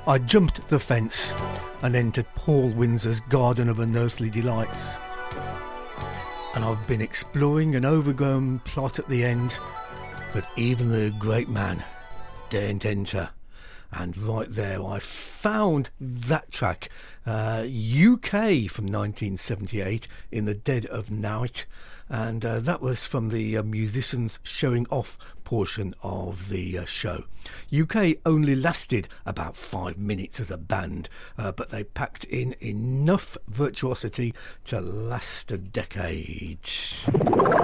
I jumped the fence and entered Paul Windsor's Garden of Unearthly Delights. And I've been exploring an overgrown plot at the end that even the great man daren't enter. And right there I found that track, UK from 1978, In the Dead of Night. And that was from the musicians showing off portion of the show. UK only lasted about 5 minutes as a band, but they packed in enough virtuosity to last a decade.